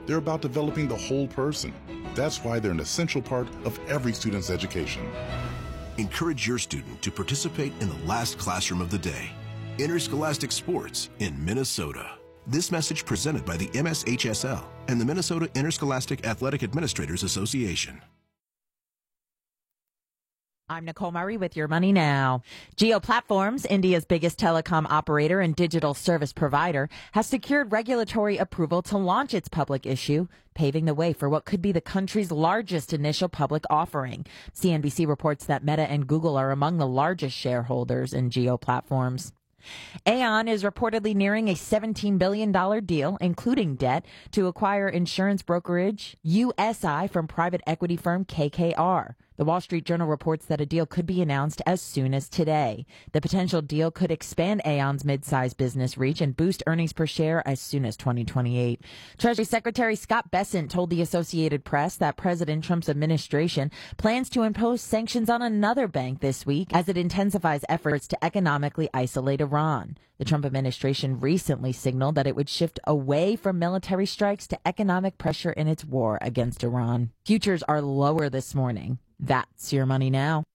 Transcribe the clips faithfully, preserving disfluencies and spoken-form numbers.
They're about developing the whole person. That's why they're an essential part of every student's education. Encourage your student to participate in the last classroom of the day, interscholastic sports in Minnesota. This message presented by the M S H S L and the Minnesota Interscholastic Athletic Administrators Association. I'm Nicole Murray with Your Money Now. Jio Platforms, India's biggest telecom operator and digital service provider, has secured regulatory approval to launch its public issue, paving the way for what could be the country's largest initial public offering. C N B C reports that Meta and Google are among the largest shareholders in Jio Platforms. Aon is reportedly nearing a seventeen billion dollars deal, including debt, to acquire insurance brokerage U S I from private equity firm K K R. The Wall Street Journal reports that a deal could be announced as soon as today. The potential deal could expand Aon's mid-sized business reach and boost earnings per share as soon as twenty twenty-eight. Treasury Secretary Scott Bessent told the Associated Press that President Trump's administration plans to impose sanctions on another bank this week as it intensifies efforts to economically isolate Iran. The Trump administration recently signaled that it would shift away from military strikes to economic pressure in its war against Iran. Futures are lower this morning. That's Your Money Now.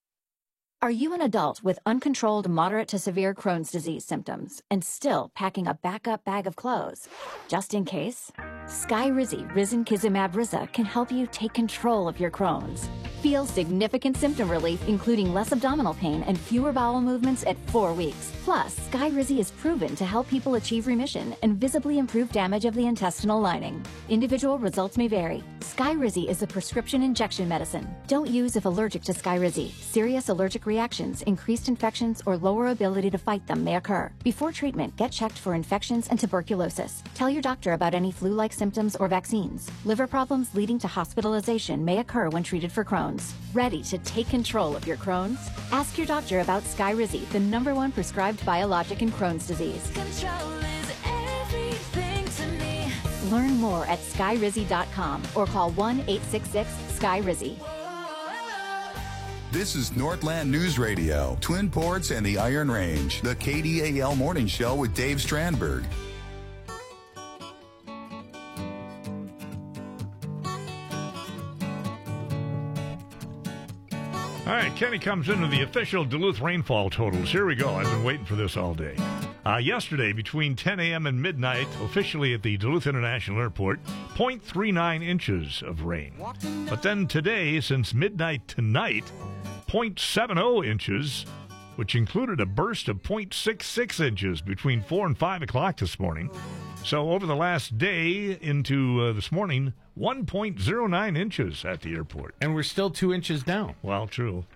Are you an adult with uncontrolled moderate to severe Crohn's disease symptoms and still packing a backup bag of clothes? Just in case? Skyrizi Risankizumab Riza can help you take control of your Crohn's. Feel significant symptom relief, including less abdominal pain and fewer bowel movements at four weeks. Plus, Skyrizi is proven to help people achieve remission and visibly improve damage of the intestinal lining. Individual results may vary. Skyrizi is a prescription injection medicine. Don't use if allergic to Skyrizi. Serious allergic reactions, increased infections, or lower ability to fight them may occur. Before treatment, get checked for infections and tuberculosis. Tell your doctor about any flu-like symptoms or vaccines. Liver problems leading to hospitalization may occur when treated for Crohn's. Ready to take control of your Crohn's? Ask your doctor about Skyrizi, the number one prescribed biologic in Crohn's disease. Control is everything to me. Learn more at skyrizi dot com or call one eight six six Sky Rizzi. This is Northland News Radio, Twin Ports and the Iron Range, the K D A L Morning Show with Dave Strandberg. All right, Kenny comes into the official Duluth rainfall totals. Here we go. I've been waiting for this all day. Uh, yesterday, between ten a.m. and midnight, officially at the Duluth International Airport, zero point three nine inches of rain. But then today, since midnight tonight, zero point seven zero inches, which included a burst of zero point six six inches between four and five o'clock this morning. So over the last day into uh, this morning, one point zero nine inches at the airport. And we're still two inches down. Well, true.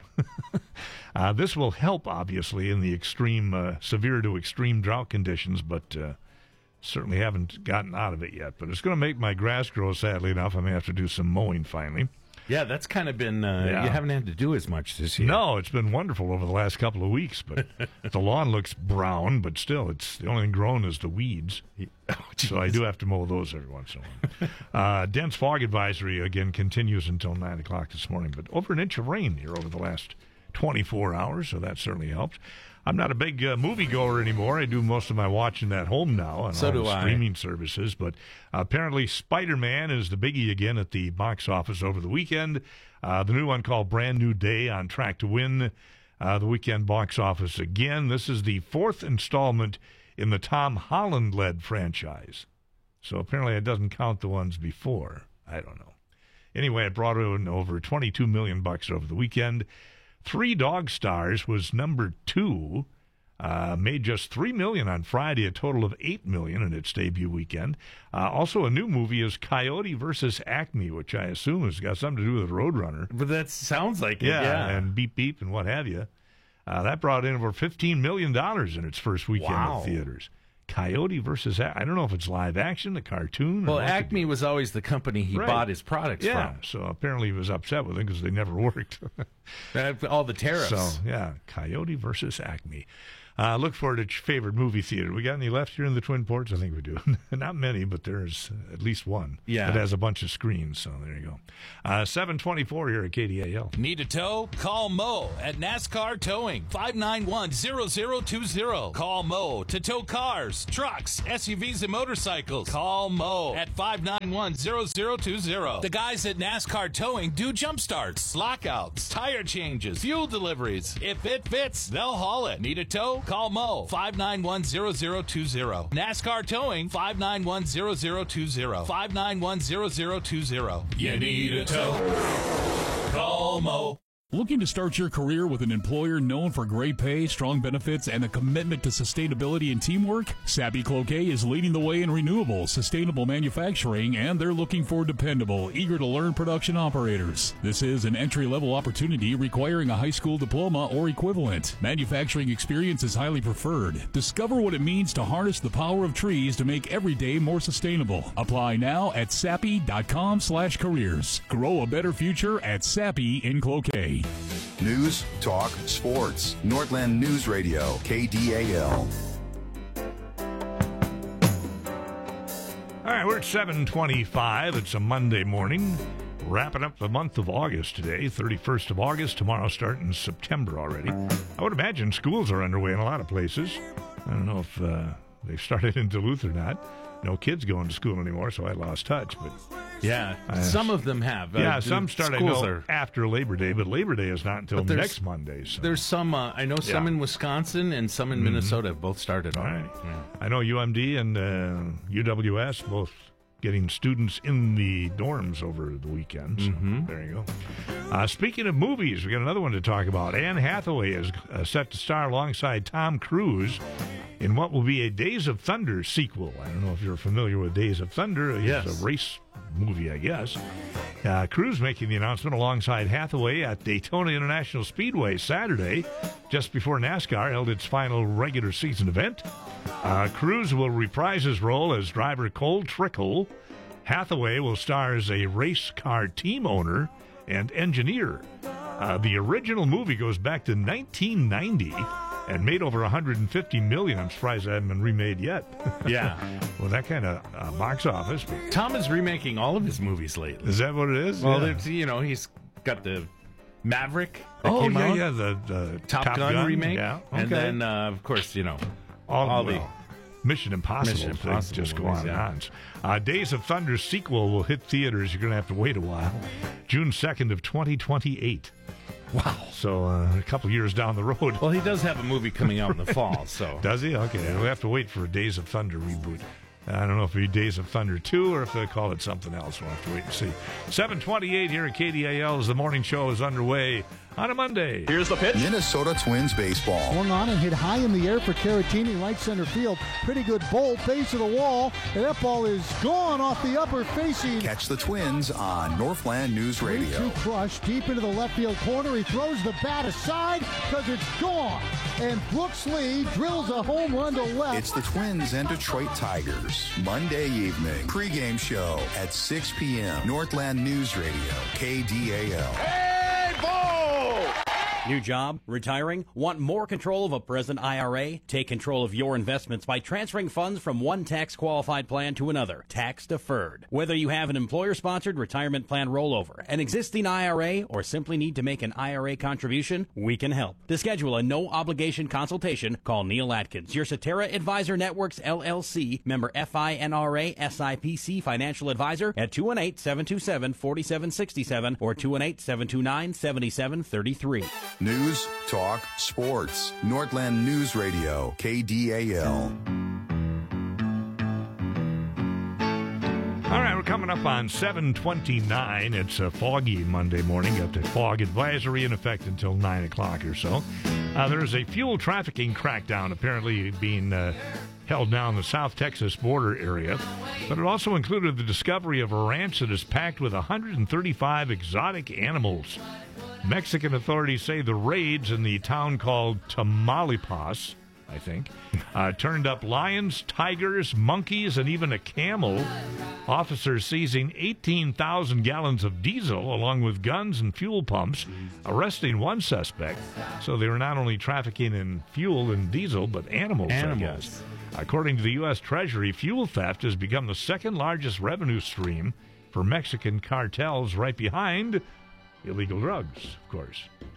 uh, this will help, obviously, in the extreme, uh, severe to extreme drought conditions, but uh, certainly haven't gotten out of it yet. But it's going to make my grass grow, sadly enough. I may have to do some mowing finally. Yeah, that's kind of been, uh, yeah. You haven't had to do as much this year. No, it's been wonderful over the last couple of weeks, but the lawn looks brown, but still, it's the only thing grown is the weeds. Oh, so I do have to mow those every once in a while. uh, dense fog advisory, again, continues until nine o'clock this morning, but over an inch of rain here over the last twenty-four hours, so that certainly helps. I'm not a big uh, moviegoer anymore. I do most of my watching at home now on so all do the I. streaming services. But uh, apparently Spider-Man is the biggie again at the box office over the weekend. Uh, the new one called Brand New Day on track to win uh, the weekend box office again. This is the fourth installment in the Tom Holland-led franchise. So apparently it doesn't count the ones before. I don't know. Anyway, it brought in over twenty-two million bucks over the weekend. Three Dog Stars was number two, uh, made just three million dollars on Friday, a total of eight million dollars in its debut weekend. Uh, also, a new movie is Coyote versus Acme, which I assume has got something to do with Roadrunner. But that sounds like it, yeah, yeah. And Beep Beep and what have you. Uh, that brought in over fifteen million dollars in its first weekend Wow. of theaters. Coyote versus Acme. I don't know if it's live action, a cartoon. Well, or what Acme was always the company he Right. bought his products yeah, from. so apparently he was upset with them because they never worked. All the tariffs. So, yeah, Coyote versus Acme. Uh, look forward to your favorite movie theater. We got any left here in the Twin Ports? I think we do. Not many, but there's at least one Yeah. that has a bunch of screens. So there you go. Uh, seven twenty-four here at K D A L. Need a tow? Call Mo at NASCAR Towing, five nine one, zero zero two zero. Call Mo to tow cars, trucks, S U Vs, and motorcycles. Call Mo at five nine nine one, zero zero two zero. The guys at NASCAR Towing do jump starts, lockouts, tire changes, fuel deliveries. If it fits, they'll haul it. Need a tow? Call Mo, five nine one, zero zero two zero. NASCAR Towing, five nine one, zero zero two zero. five nine one, zero zero two zero. You need a tow? Call Mo. Looking to start your career with an employer known for great pay, strong benefits, and a commitment to sustainability and teamwork? Sappi Cloquet is leading the way in renewable, sustainable manufacturing, and they're looking for dependable, eager-to-learn production operators. This is an entry-level opportunity requiring a high school diploma or equivalent. Manufacturing experience is highly preferred. Discover what it means to harness the power of trees to make every day more sustainable. Apply now at sappi.com slash careers. Grow a better future at Sappi in Cloquet. News, talk, sports. Northland News Radio, K D A L. All right, we're at seven twenty-five. It's a Monday morning. Wrapping up the month of August today, thirty-first of August. Tomorrow starting September already. I would imagine schools are underway in a lot of places. I don't know if uh, they've started in Duluth or not. No kids going to school anymore, so I lost touch. But yeah, uh, some of them have. Yeah, uh, some start I know, are, after Labor Day, but Labor Day is not until next Monday. So. There's some, uh, I know some yeah. in Wisconsin and some in mm-hmm. Minnesota have both started already. Right. Yeah. I know U M D and uh, U W S both getting students in the dorms over the weekend. So mm-hmm. there you go. Uh, speaking of movies, we got another one to talk about. Anne Hathaway is uh, set to star alongside Tom Cruise in what will be a Days of Thunder sequel. I don't know if you're familiar with Days of Thunder. It's yes. a race movie, I guess. Uh, Cruise making the announcement alongside Hathaway at Daytona International Speedway Saturday, just before NASCAR held its final regular season event. Uh, Cruise will reprise his role as driver Cole Trickle. Hathaway will star as a race car team owner and engineer. Uh, the original movie goes back to nineteen ninety and made over one hundred fifty million dollars. I'm surprised it hasn't been remade yet. Yeah. Well, that kind of uh, box office. Tom is remaking all of his movies lately. Is that what it is? Well, yeah. you know, he's got the Maverick that oh, came yeah, out. yeah, the, the Top, Top Gun, Gun remake. Yeah, okay. And then, uh, of course, you know, all, all well, the... Mission Impossible, Mission Impossible just go movies, on yeah. and on. Uh, Days of Thunder sequel will hit theaters. You're going to have to wait a while. June second of twenty twenty-eight. Wow. So uh, a couple years down the road. Well, he does have a movie coming out in the fall, so. Does he? Okay. We'll have to wait for a Days of Thunder reboot. I don't know if it'll be Days of Thunder two or if they call it something else. We'll have to wait and see. seven twenty-eight here at K D A L as the morning show is underway on a Monday. Here's the pitch. Minnesota Twins baseball. Swung on and hit high in the air for Caratini, right center field. Pretty good bolt, face of the wall. And that ball is gone off the upper facing. Catch the Twins on Northland News Radio. three two crush deep into the left field corner. He throws the bat aside because it's gone. And Brooks Lee drills a home run to left. It's the Twins and Detroit Tigers. Monday evening. Pregame show at six p.m. Northland News Radio, K D A L. Hey, ball! New job? Retiring? Want more control of a present I R A? Take control of your investments by transferring funds from one tax-qualified plan to another, tax-deferred. Whether you have an employer-sponsored retirement plan rollover, an existing I R A, or simply need to make an I R A contribution, we can help. To schedule a no-obligation consultation, call Neil Atkins, your Cetera Advisor Networks, L L C, member F I N R A S I P C financial advisor at two one eight, seven two seven, four seven six seven or two one eight, seven two nine, seven seven three three. News, talk, sports. Northland News Radio, K D A L. All right, we're coming up on seven twenty-nine. It's a foggy Monday morning. Got the fog advisory in effect until nine o'clock or so. Uh, there's a fuel trafficking crackdown apparently being uh, held now in the South Texas border area. But it also included the discovery of a ranch that is packed with one hundred thirty-five exotic animals. Mexican authorities say the raids in the town called Tamaulipas, I think, uh, turned up lions, tigers, monkeys, and even a camel. Officers seizing eighteen thousand gallons of diesel along with guns and fuel pumps, arresting one suspect. So they were not only trafficking in fuel and diesel, but animals, Animals. I guess. According to the U S Treasury, fuel theft has become the second largest revenue stream for Mexican cartels, right behind illegal drugs, of course.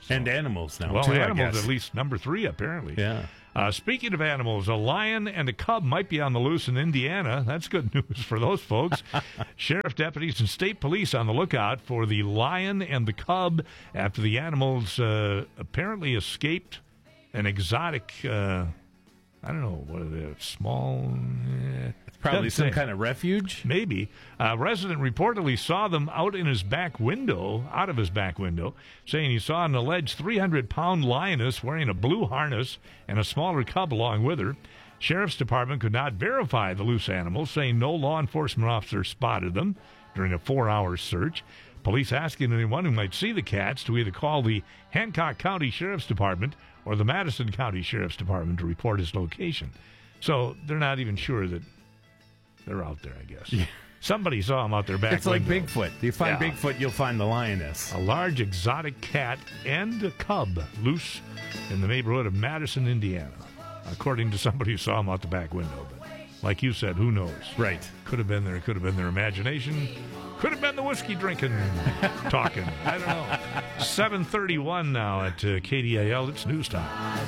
So. And animals now, Well, too, I animals guess. at least number three, apparently. Yeah. Uh, speaking of animals, a lion and a cub might be on the loose in Indiana. That's good news for those folks. Sheriff deputies and state police on the lookout for the lion and the cub after the animals uh, apparently escaped an exotic, uh, I don't know, what are they, small... Eh, Probably some say. kind of refuge? Maybe. A resident reportedly saw them out in his back window, out of his back window, saying he saw an alleged three hundred pound lioness wearing a blue harness and a smaller cub along with her. Sheriff's Department could not verify the loose animals, saying no law enforcement officer spotted them during a four-hour search. Police asking anyone who might see the cats to either call the Hancock County Sheriff's Department or the Madison County Sheriff's Department to report his location. So they're not even sure that they're out there, I guess. Yeah. Somebody saw them out there back It's like window. Bigfoot. You find Yeah. Bigfoot, you'll find the lioness. A large exotic cat and a cub loose in the neighborhood of Madison, Indiana, according to somebody who saw them out the back window. But like you said, who knows? Right. Could have been there. Could have been their imagination. Could have been the whiskey drinking, talking. I don't know. seven thirty-one now at uh, K D A L. It's news time.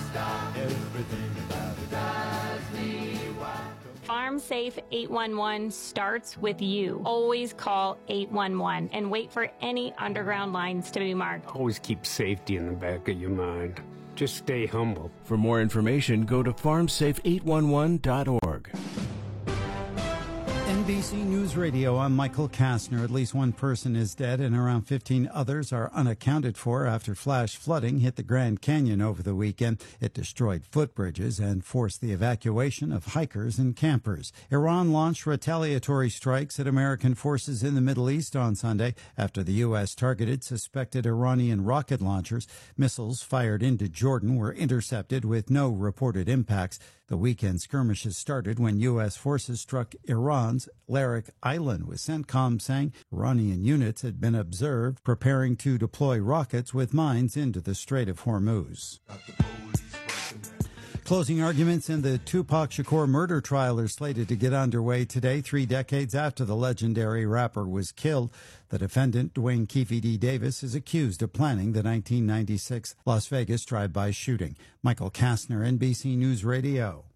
Farm Safe eight one one starts with you. Always call eight one one and wait for any underground lines to be marked. Always keep safety in the back of your mind. Just stay humble. For more information, go to farm safe eight one one dot org. N B C News Radio, I'm Michael Kastner. At least one person is dead and around fifteen others are unaccounted for after flash flooding hit the Grand Canyon over the weekend. It destroyed footbridges and forced the evacuation of hikers and campers. Iran launched retaliatory strikes at American forces in the Middle East on Sunday after the U S targeted suspected Iranian rocket launchers. Missiles fired into Jordan were intercepted with no reported impacts. The weekend skirmishes started when U S forces struck Iran's Larak Island, with CENTCOM saying Iranian units had been observed preparing to deploy rockets with mines into the Strait of Hormuz. Closing arguments in the Tupac Shakur murder trial are slated to get underway today, three decades after the legendary rapper was killed. The defendant, Dwayne Keefe D. Davis, is accused of planning the nineteen ninety-six Las Vegas drive-by shooting. Michael Kastner, N B C News Radio.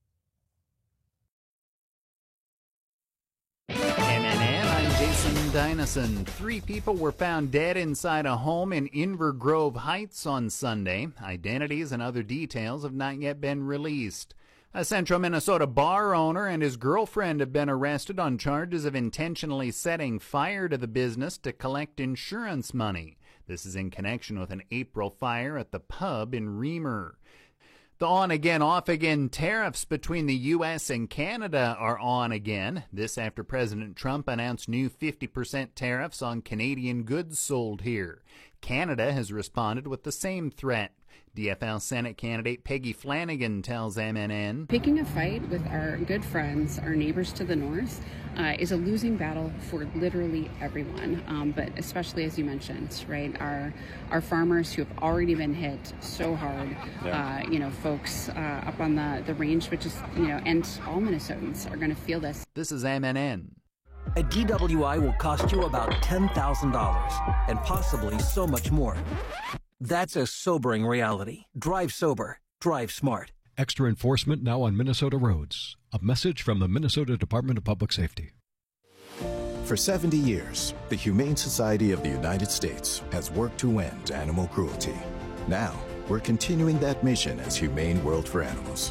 N N N, I'm Jason Dynison. Three people were found dead inside a home in Inver Grove Heights on Sunday. Identities and other details have not yet been released. A central Minnesota bar owner and his girlfriend have been arrested on charges of intentionally setting fire to the business to collect insurance money. This is in connection with an April fire at the pub in Reamer. The on-again, off-again tariffs between the U S and Canada are on again. This after President Trump announced new fifty percent tariffs on Canadian goods sold here. Canada has responded with the same threat. D F L Senate candidate Peggy Flanagan tells M N N, picking a fight with our good friends, our neighbors to the north, uh, is a losing battle for literally everyone, um, but especially, as you mentioned, right, our our farmers who have already been hit so hard, yeah. uh, you know, folks uh, up on the, the range, which is, you know, and all Minnesotans are going to feel this. This is M N N. A D W I will cost you about ten thousand dollars, and possibly so much more. That's a sobering reality. Drive sober. Drive smart. Extra enforcement now on Minnesota roads. A message from the Minnesota Department of Public Safety. For seventy years, the Humane Society of the United States has worked to end animal cruelty. Now, we're continuing that mission as Humane World for Animals.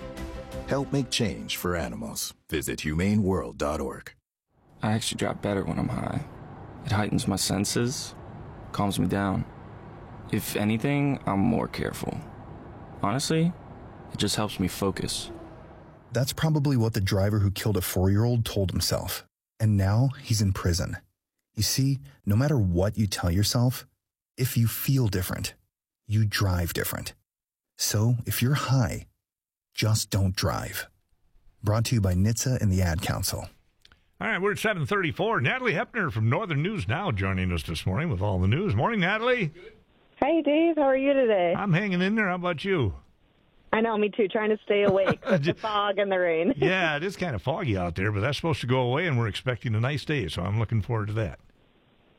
Help make change for animals. Visit humane world dot org. I actually drive better when I'm high. It heightens my senses, calms me down. If anything, I'm more careful. Honestly, it just helps me focus. That's probably what the driver who killed a four-year-old told himself. And now he's in prison. You see, no matter what you tell yourself, if you feel different, you drive different. So if you're high, just don't drive. Brought to you by N H T S A and the Ad Council. All right, we're at seven thirty-four. Natalie Hepner from Northern News Now joining us this morning with all the news. Morning, Natalie. Hey, Dave. How are you today? I'm hanging in there. How about you? I know, me too. Trying to stay awake with the fog and the rain. Yeah, it is kind of foggy out there, but that's supposed to go away, and we're expecting a nice day, so I'm looking forward to that.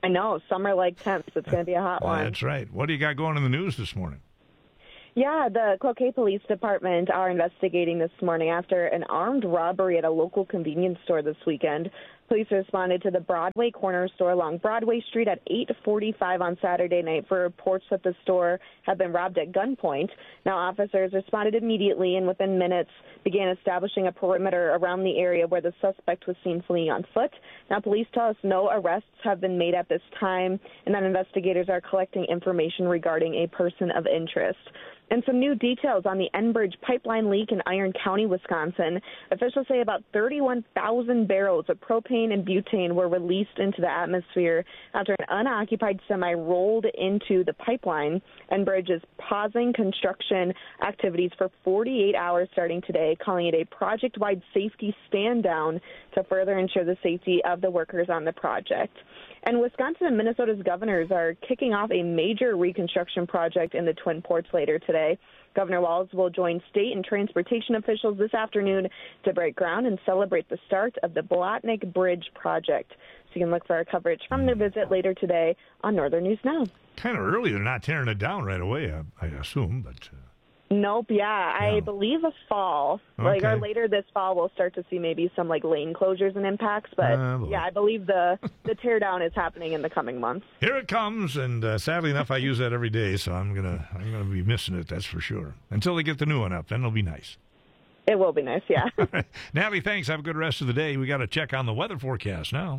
I know, summer-like temps. It's going to be a hot one. That's right. What do you got going in the news this morning? Yeah, the Cloquet Police Department are investigating this morning after an armed robbery at a local convenience store this weekend. Police responded to the Broadway corner store along Broadway Street at eight forty-five on Saturday night for reports that the store had been robbed at gunpoint. Now, officers responded immediately and within minutes began establishing a perimeter around the area where the suspect was seen fleeing on foot. Now, police tell us no arrests have been made at this time and that investigators are collecting information regarding a person of interest. And some new details on the Enbridge pipeline leak in Iron County, Wisconsin. Officials say about thirty-one thousand barrels of propane and butane were released into the atmosphere after an unoccupied semi rolled into the pipeline. Enbridge is pausing construction activities for forty-eight hours starting today, calling it a project-wide safety stand-down to further ensure the safety of the workers on the project. And Wisconsin and Minnesota's governors are kicking off a major reconstruction project in the Twin Ports later today. Governor Walz will join state and transportation officials this afternoon to break ground and celebrate the start of the Blatnick Bridge project. So you can look for our coverage from their visit later today on Northern News Now. Kind of early. They're not tearing it down right away, I, I assume, but... Uh... Nope, yeah, I believe a fall. Okay. Like, or later this fall, we'll start to see maybe some, like, lane closures and impacts. But, uh, yeah, I believe the, the teardown is happening in the coming months. Here it comes, and uh, sadly enough, I use that every day, so I'm going to I'm gonna be missing it, that's for sure. Until they get the new one up, then it'll be nice. It will be nice, yeah. Natalie, thanks. Have a good rest of the day. We got to check on the weather forecast now.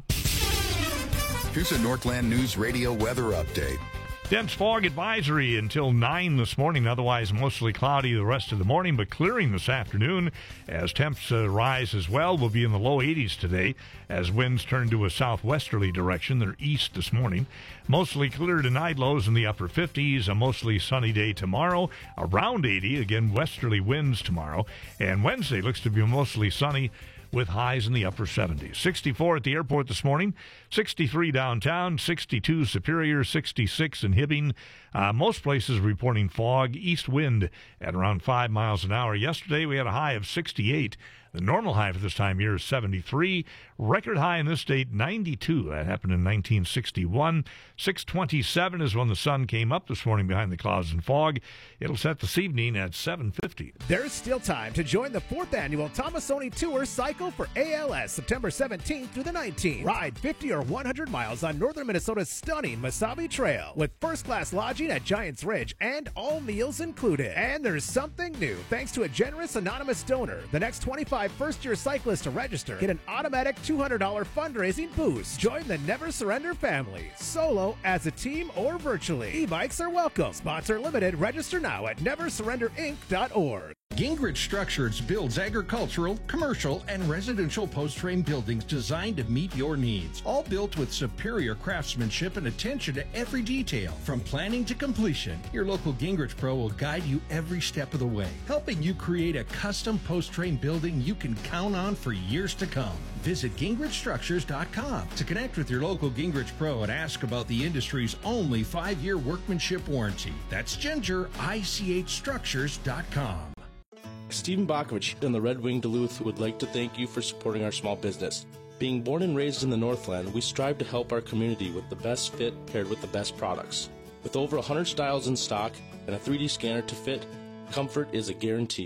Here's a Northland News Radio weather update. Dense fog advisory until nine this morning. Otherwise, mostly cloudy the rest of the morning, but clearing this afternoon as temps uh, rise as well. We'll be in the low eighties today as winds turn to a southwesterly direction. They're east this morning. Mostly clear tonight, lows in the upper fifties. A mostly sunny day tomorrow, around eighty. Again, westerly winds tomorrow. And Wednesday looks to be mostly sunny with highs in the upper seventies. sixty-four at the airport this morning, sixty-three downtown, sixty-two Superior, sixty-six in Hibbing. Uh, most places reporting fog, east wind at around five miles an hour. Yesterday we had a high of sixty-eight. The normal high for this time of year is seventy-three. Record high in this state, ninety-two. That happened in nineteen sixty-one. six twenty-seven is when the sun came up this morning behind the clouds and fog. It'll set this evening at seven fifty. There's still time to join the fourth annual Tomasoni Tour Cycle for A L S, September seventeenth through the nineteenth. Ride fifty or one hundred miles on northern Minnesota's stunning Mesabi Trail with first-class lodging at Giants Ridge and all meals included. And there's something new. Thanks to a generous anonymous donor, the next twenty-five first-year cyclists to register get an automatic two hundred dollars fundraising boost. Join the Never Surrender family, solo, as a team, or virtually. E-bikes are welcome. Sponsor limited. Register now at never surrender inc dot org. Gingrich Structures builds agricultural, commercial, and residential post-frame buildings designed to meet your needs. All built with superior craftsmanship and attention to every detail. From planning to completion, your local Gingrich Pro will guide you every step of the way, helping you create a custom post-frame building you can count on for years to come. Visit gingrich structures dot com to connect with your local Gingrich Pro and ask about the industry's only five-year workmanship warranty. That's Ginger, I C H structures dot com. Stephen Bakovich and the Red Wing Duluth would like to thank you for supporting our small business. Being born and raised in the Northland, we strive to help our community with the best fit paired with the best products. With over one hundred styles in stock and a three D scanner to fit, comfort is a guarantee.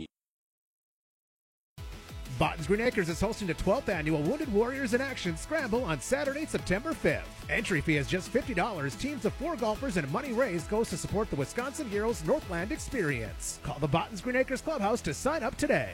Bottoms Green Acres is hosting the twelfth annual Wounded Warriors in Action Scramble on Saturday, September fifth. Entry fee is just fifty dollars. Teams of four golfers and money raised goes to support the Wisconsin Heroes Northland experience. Call the Bottoms Green Acres Clubhouse to sign up today.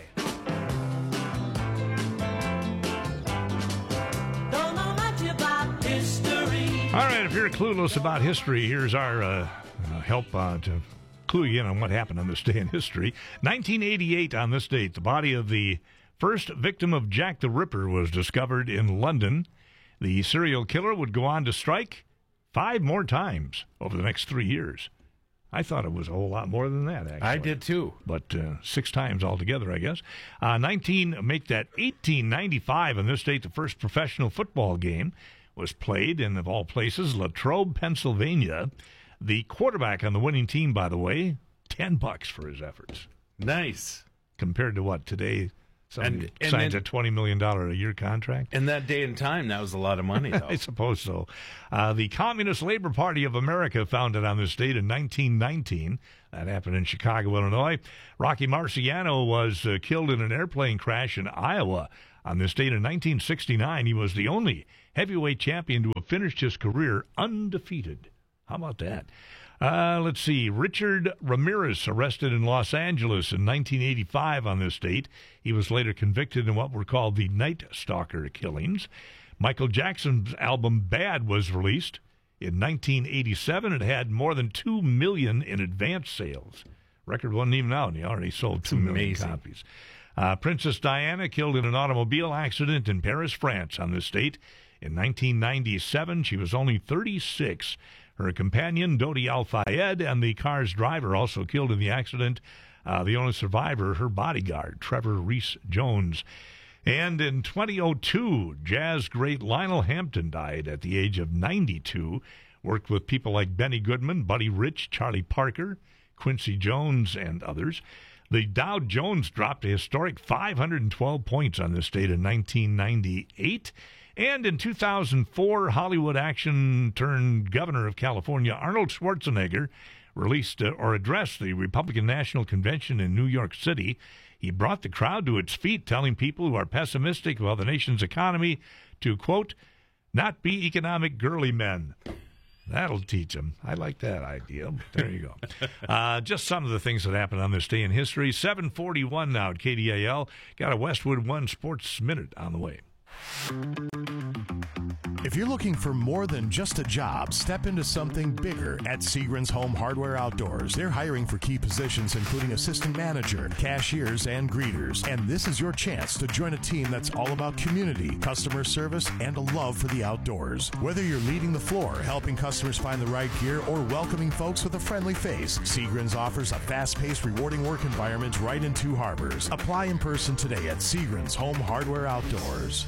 All right, if you're clueless about history, here's our uh, uh, help uh, to clue you in on what happened on this day in history. nineteen eighty-eight on this date, the body of the first victim of Jack the Ripper was discovered in London. The serial killer would go on to strike five more times over the next three years. I thought it was a whole lot more than that, actually. I did too. But uh, six times altogether, I guess. Uh, nineteen, make that eighteen ninety-five on this date, the first professional football game was played in, of all places, Latrobe, Pennsylvania. The quarterback on the winning team, by the way, ten bucks for his efforts. Nice. Compared to what, today, Somebody And- and signs then- a twenty million dollars a year contract. In that day and time, that was a lot of money, though. I suppose so. Uh, the Communist Labor Party of America, founded on this date in nineteen nineteen. That happened in Chicago, Illinois. Rocky Marciano was uh, killed in an airplane crash in Iowa. On this date in nineteen sixty-nine, he was the only heavyweight champion to have finished his career undefeated. How about that? Uh, let's see. Richard Ramirez, arrested in Los Angeles in nineteen eighty-five on this date. He was later convicted in what were called the Night Stalker killings. Michael Jackson's album Bad was released in nineteen eighty-seven. It had more than two million in advance sales. Record wasn't even out, and he already sold two million amazing. copies. Uh, Princess Diana, killed in an automobile accident in Paris, France on this date in nineteen ninety-seven. She was only thirty-six. Her companion, Dodi Al-Fayed, and the car's driver, also killed in the accident. Uh, the only survivor, her bodyguard, Trevor Reese Jones. And in twenty oh two, jazz great Lionel Hampton died at the age of ninety-two. Worked with people like Benny Goodman, Buddy Rich, Charlie Parker, Quincy Jones, and others. The Dow Jones dropped a historic five hundred twelve points on this date in nineteen ninety-eight. And in two thousand four, Hollywood action turned governor of California, Arnold Schwarzenegger, released uh, or addressed the Republican National Convention in New York City. He brought the crowd to its feet, telling people who are pessimistic about the nation's economy to, quote, not be economic girly men. That'll teach them. I like that idea. There you go. uh, just some of the things that happened on this day in history. seven forty-one now at K D A L. Got a Westwood One Sports Minute on the way. If you're looking for more than just a job, step into something bigger at Seagram's Home Hardware Outdoors. They're hiring for key positions including assistant manager, cashiers, and greeters. And this is your chance to join a team that's all about community, customer service, and a love for the outdoors. Whether you're leading the floor, helping customers find the right gear, or welcoming folks with a friendly face, Seagram's offers a fast-paced, rewarding work environment right in Two Harbors. Apply in person today at Seagram's Home Hardware Outdoors.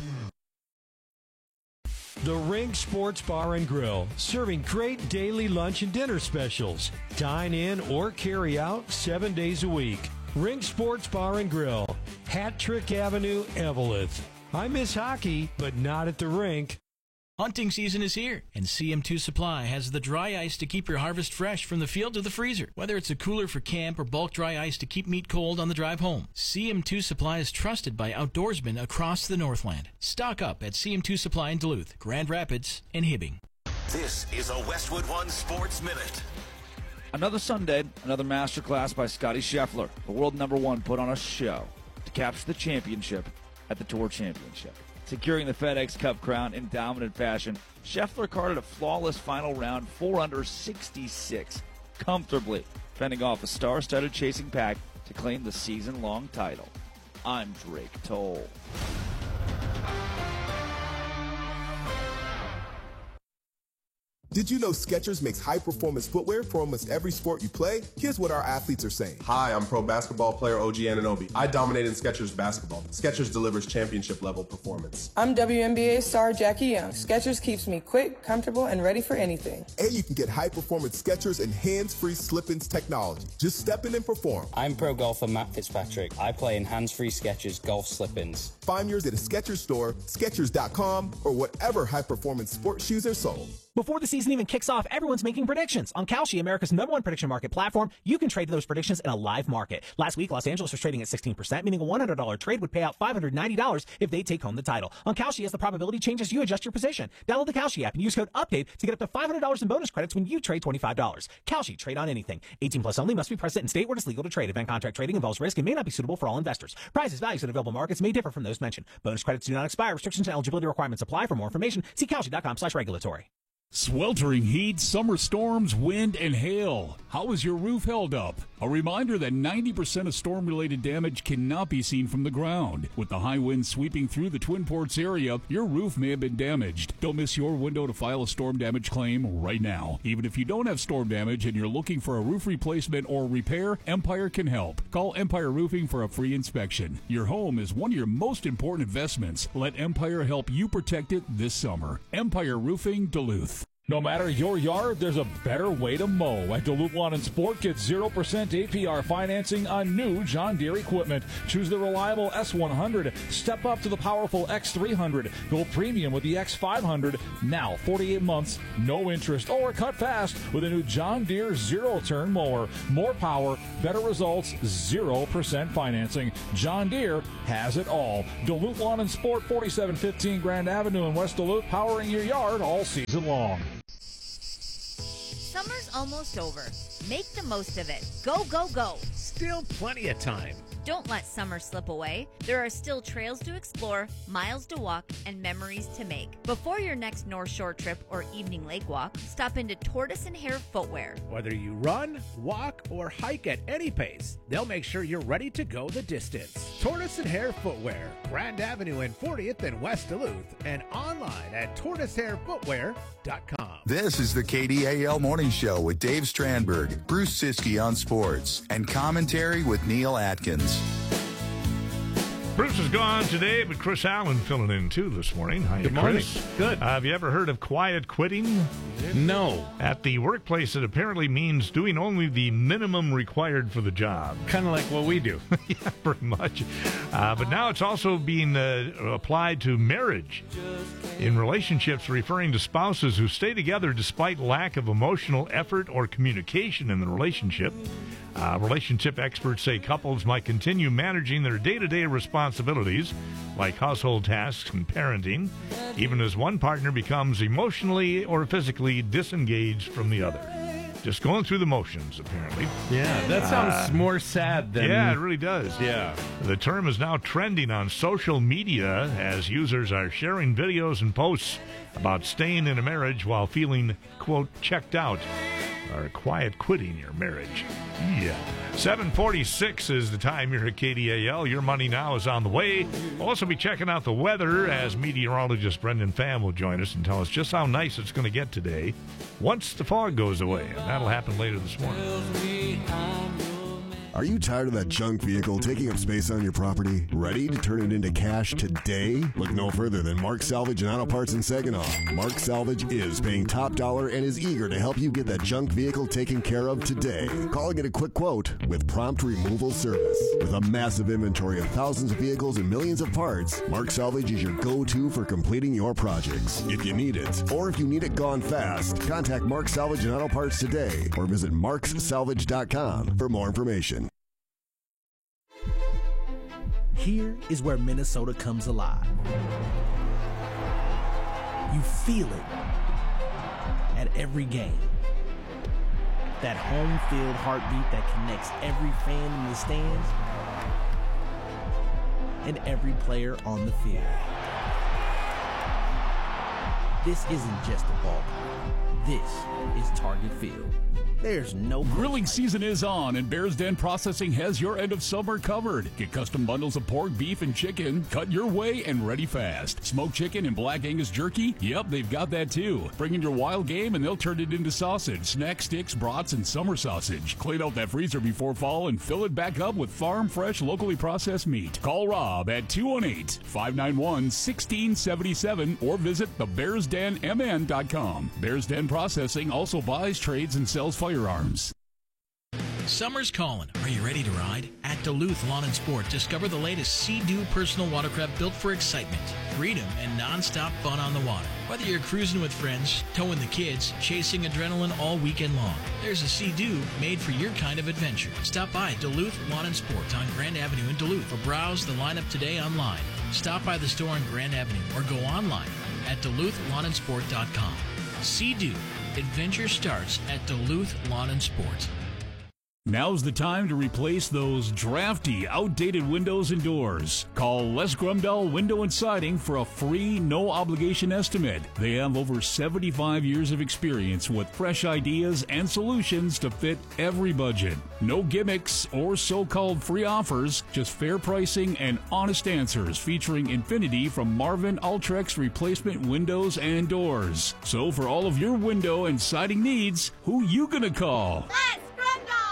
The Rink Sports Bar and Grill, serving great daily lunch and dinner specials. Dine in or carry out seven days a week. Rink Sports Bar and Grill, Hat Trick Avenue, Eveleth. I miss hockey, but not at the rink. Hunting season is here, and C M two Supply has the dry ice to keep your harvest fresh from the field to the freezer. Whether it's a cooler for camp or bulk dry ice to keep meat cold on the drive home, C M two Supply is trusted by outdoorsmen across the Northland. Stock up at C M two Supply in Duluth, Grand Rapids, and Hibbing. This is a Westwood One Sports Minute. Another Sunday, another masterclass by Scotty Scheffler, the world number one, put on a show to capture the championship at the Tour Championship. Securing the FedEx Cup crown in dominant fashion, Scheffler carded a flawless final round, four under sixty-six, comfortably fending off a star-studded chasing pack to claim the season-long title. I'm Drake Toll. Did you know Skechers makes high-performance footwear for almost every sport you play? Here's what our athletes are saying. Hi, I'm pro basketball player O G Anunoby. I dominate in Skechers basketball. Skechers delivers championship-level performance. I'm W N B A star Jackie Young. Skechers keeps me quick, comfortable, and ready for anything. And you can get high-performance Skechers and hands-free slip-ins technology. Just step in and perform. I'm pro golfer Matt Fitzpatrick. I play in hands-free Skechers golf slip-ins. Find yours at a Skechers store, Skechers dot com, or whatever high-performance sports shoes are sold. Before the season even kicks off, everyone's making predictions. On Kalshi, America's number one prediction market platform, you can trade those predictions in a live market. Last week, Los Angeles was trading at sixteen percent, meaning a one hundred dollars trade would pay out five hundred ninety dollars if they take home the title. On Kalshi, as the probability changes, you adjust your position. Download the Kalshi app and use code UPDATE to get up to five hundred dollars in bonus credits when you trade twenty-five dollars. Kalshi, trade on anything. eighteen plus only, must be present in state where it is legal to trade. Event contract trading involves risk and may not be suitable for all investors. Prices, values, and available markets may differ from those mentioned. Bonus credits do not expire. Restrictions and eligibility requirements apply. For more information, see Kalshi dot com slash regulatory. Sweltering heat, summer storms, wind, and hail. How is your roof held up? A reminder that ninety percent of storm-related damage cannot be seen from the ground. With the high winds sweeping through the Twin Ports area, your roof may have been damaged. Don't miss your window to file a storm damage claim right now. Even if you don't have storm damage and you're looking for a roof replacement or repair, Empire can help. Call Empire Roofing for a free inspection. Your home is one of your most important investments. Let Empire help you protect it this summer. Empire Roofing, Duluth. No matter your yard, there's a better way to mow. At Duluth Lawn and Sport, get zero percent A P R financing on new John Deere equipment. Choose the reliable S one hundred. Step up to the powerful X three hundred. Go premium with the X five hundred. Now, forty-eight months, no interest, or cut fast with a new John Deere zero-turn mower. More power, better results, zero percent financing. John Deere has it all. Duluth Lawn and Sport, forty-seven fifteen Grand Avenue in West Duluth, powering your yard all season long. Summer's almost over. Make the most of it. Go, go, go. Still plenty of time. Don't let summer slip away. There are still trails to explore, miles to walk, and memories to make. Before your next North Shore trip or evening lake walk, stop into Tortoise and Hare Footwear. Whether you run, walk, or hike at any pace, they'll make sure you're ready to go the distance. Tortoise and Hare Footwear, Grand Avenue and fortieth in West Duluth, and online at tortoise hare footwear dot com. This is the K D A L Morning Show with Dave Strandberg, Bruce Siskey on sports, and commentary with Neil Atkins. Bruce is gone today, but Chris Allen filling in too this morning. Hi, Good morning. Chris. Good. Uh, have you ever heard of quiet quitting? No. At the workplace, it apparently means doing only the minimum required for the job. Kind of like what we do. Yeah, pretty much. Uh, but now it's also being uh, applied to marriage. In relationships, referring to spouses who stay together despite lack of emotional effort or communication in the relationship. Uh, relationship experts say couples might continue managing their day-to-day responsibilities, like household tasks and parenting, even as one partner becomes emotionally or physically disengaged from the other. Just going through the motions, apparently. Yeah, that sounds uh, more sad than... Yeah, it really does. Yeah. The term is now trending on social media as users are sharing videos and posts about staying in a marriage while feeling, quote, checked out, or quiet quitting your marriage. Yeah. seven forty-six is the time here at K D A L. Your Money Now is on the way. We'll also be checking out the weather as meteorologist Brendan Pham will join us and tell us just how nice it's going to get today once the fog goes away. And that'll happen later this morning. Are you tired of that junk vehicle taking up space on your property? Ready to turn it into cash today? Look no further than Mark Salvage and Auto Parts in Saginaw. Mark Salvage is paying top dollar and is eager to help you get that junk vehicle taken care of today. Calling it a quick quote with prompt removal service. With a massive inventory of thousands of vehicles and millions of parts, Mark Salvage is your go-to for completing your projects. If you need it, or if you need it gone fast, contact Mark Salvage and Auto Parts today or visit marks salvage dot com for more information. Here is where Minnesota comes alive. You feel it at every game. That home field heartbeat that connects every fan in the stands and every player on the field. This isn't just a ballpark. This is Target Field. There's no grilling season is on, and Bears Den Processing has your end of summer covered. Get custom bundles of pork, beef, and chicken cut your way and ready fast. Smoked chicken and black Angus jerky? Yep, they've got that too. Bring in your wild game and they'll turn it into sausage, snack sticks, brats, and summer sausage. Clean out that freezer before fall and fill it back up with farm fresh, locally processed meat. Call Rob at two one eight, five nine one, one six seven seven or visit the bears den m n dot com. Bears Den Processing also buys, trades, and sells firearms. Summer's calling. Are you ready to ride? At Duluth Lawn and Sport, discover the latest Sea-Doo personal watercraft built for excitement, freedom, and non-stop fun on the water. Whether you're cruising with friends, towing the kids, chasing adrenaline all weekend long, there's a Sea-Doo made for your kind of adventure. Stop by Duluth Lawn and Sport on Grand Avenue in Duluth or browse the lineup today online. Stop by the store on Grand Avenue or go online at duluth lawn and sport dot com. Sea-Doo. Adventure starts at Duluth Lawn and Sport. Now's the time to replace those drafty, outdated windows and doors. Call Les Grumdahl Window and Siding for a free, no-obligation estimate. They have over seventy-five years of experience with fresh ideas and solutions to fit every budget. No gimmicks or so-called free offers, just fair pricing and honest answers featuring Infinity from Marvin Ultrex replacement windows and doors. So for all of your window and siding needs, who you gonna call? Les Grumdahl!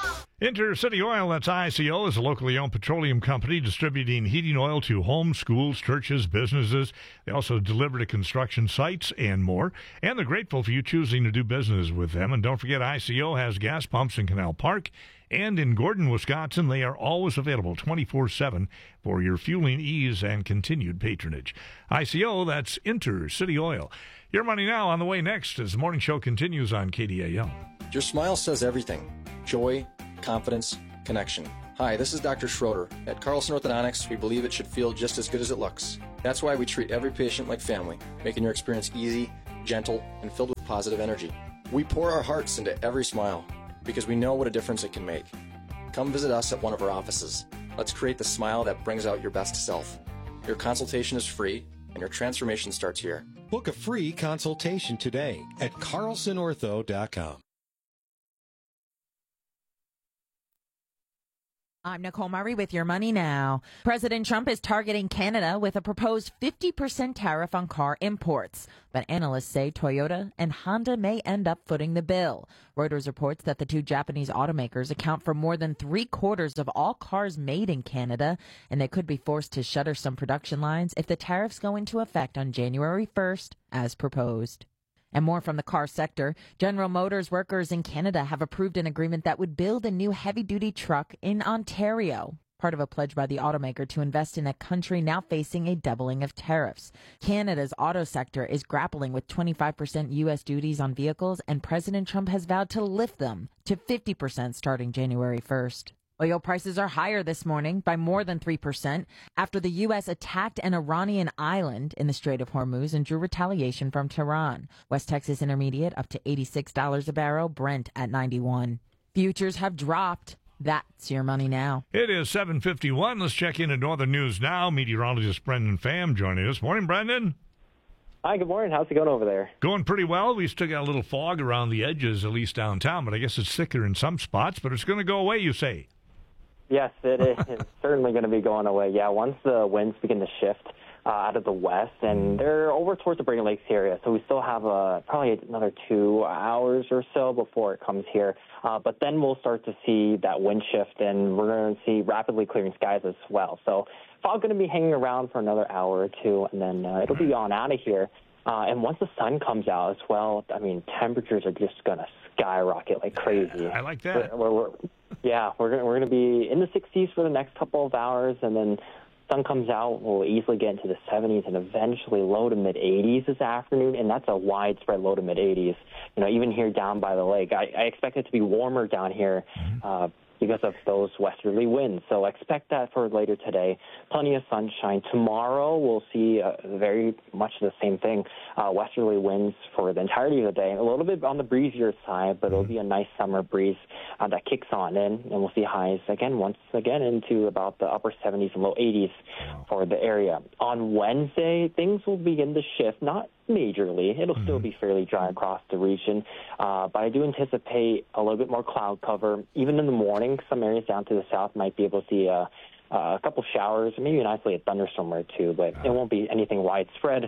Intercity Oil, that's I C O, is a locally owned petroleum company distributing heating oil to homes, schools, churches, businesses. They also deliver to construction sites and more. And they're grateful for you choosing to do business with them. And don't forget, I C O has gas pumps in Canal Park and in Gordon, Wisconsin. They are always available twenty-four seven for your fueling ease and continued patronage. I C O, that's Intercity Oil. Your Money Now on the way next as the morning show continues on K D A L. Your smile says everything. Joy, confidence, connection. Hi, this is Doctor Schroeder. At Carlson Orthodontics, we believe it should feel just as good as it looks. That's why we treat every patient like family, making your experience easy, gentle, and filled with positive energy. We pour our hearts into every smile because we know what a difference it can make. Come visit us at one of our offices. Let's create the smile that brings out your best self. Your consultation is free, and your transformation starts here. Book a free consultation today at carlson ortho dot com. I'm Nicole Murray with Your Money Now. President Trump is targeting Canada with a proposed fifty percent tariff on car imports. But analysts say Toyota and Honda may end up footing the bill. Reuters reports that the two Japanese automakers account for more than three quarters of all cars made in Canada, and they could be forced to shutter some production lines if the tariffs go into effect on January first, as proposed. And more from the car sector. General Motors workers in Canada have approved an agreement that would build a new heavy-duty truck in Ontario, part of a pledge by the automaker to invest in a country now facing a doubling of tariffs. Canada's auto sector is grappling with twenty-five percent U S duties on vehicles, and President Trump has vowed to lift them to fifty percent starting January first. Oil prices are higher this morning by more than three percent after the U S attacked an Iranian island in the Strait of Hormuz and drew retaliation from Tehran. West Texas Intermediate up to eighty-six dollars a barrel, Brent at ninety-one. Futures have dropped. That's Your Money Now. It is seven fifty-one. Let's check into Northern News now. Meteorologist Brendan Pham joining us. Morning, Brendan. Hi, good morning. How's it going over there? Going pretty well. We still got a little fog around the edges, at least downtown, but I guess it's thicker in some spots, but it's going to go away, you say? Yes, it is. It's certainly going to be going away. Yeah, once the winds begin to shift uh, out of the west, and they're over towards the Braden Lakes area, so we still have uh, probably another two hours or so before it comes here. Uh, but then we'll start to see that wind shift, and we're going to see rapidly clearing skies as well. So fog going to be hanging around for another hour or two, and then uh, it'll be on out of here. Uh, and once the sun comes out as well, I mean, temperatures are just going to skyrocket like crazy. I like that. We're, we're, yeah, we're going we're going to be in the sixties for the next couple of hours, and then sun comes out, we'll easily get into the seventies and eventually low to mid eighties this afternoon, and that's a widespread low to mid eighties. You know, even here down by the lake, I, I expect it to be warmer down here. Uh, because of those westerly winds. So expect that for later today. Plenty of sunshine. Tomorrow we'll see uh, very much the same thing, uh, westerly winds for the entirety of the day. A little bit on the breezier side, but it'll be a nice summer breeze uh, that kicks on in, and we'll see highs again, once again, into about the upper seventies and low eighties for the area. On Wednesday, things will begin to shift, not majorly. It'll mm-hmm. still be fairly dry across the region, uh, but I do anticipate a little bit more cloud cover. Even in the morning, some areas down to the south might be able to see uh, uh, a couple showers, maybe an isolated thunderstorm or two, but it won't be anything widespread.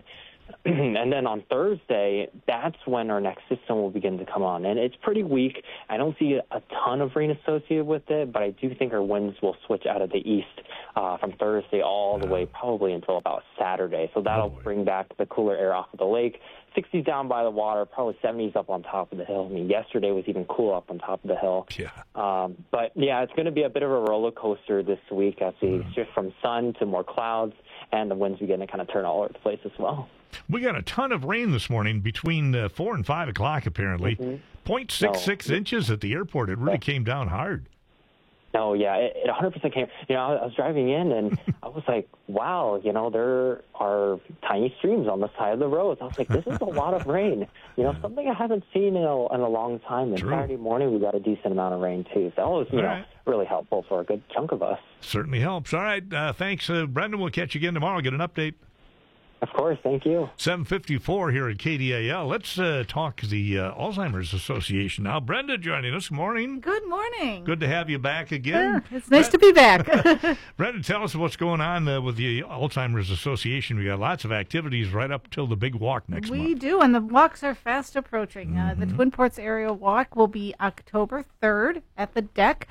And then on Thursday, that's when our next system will begin to come on. And it's pretty weak. I don't see a ton of rain associated with it, but I do think our winds will switch out of the east uh, from Thursday all the way probably until about Saturday. So that'll bring back the cooler air off of the lake. sixties down by the water, probably seventies up on top of the hill. I mean, yesterday was even cool up on top of the hill. Yeah. Um, but, yeah, it's going to be a bit of a roller coaster this week as we mm. shift from sun to more clouds, and the winds begin to kind of turn all over the place as well. We got a ton of rain this morning between uh, four and five o'clock, apparently. Mm-hmm. zero point six six no. inches at the airport. It really yeah. came down hard. No, yeah, it, it one hundred percent came. You know, I, I was driving in, and I was like, wow, you know, there are tiny streams on the side of the roads. I was like, this is a lot of rain. You know, something I haven't seen in a, in a long time. And True. Saturday morning, we got a decent amount of rain, too. So that was, you All know, right. really helpful for a good chunk of us. Certainly helps. All right, uh, thanks, uh, Brendan. We'll catch you again tomorrow. Get an update. Of course, thank you. seven fifty-four here at K D A L. Let's uh, talk the uh, Alzheimer's Association now. Brenda joining us. Good morning. Good morning. Good to have you back again. Yeah, it's nice Bre- to be back. Brenda, tell us what's going on uh, with the Alzheimer's Association. We got lots of activities right up till the big walk next we month. We do, and the walks are fast approaching. Mm-hmm. Uh, the Twin Ports Area Walk will be October third at the deck.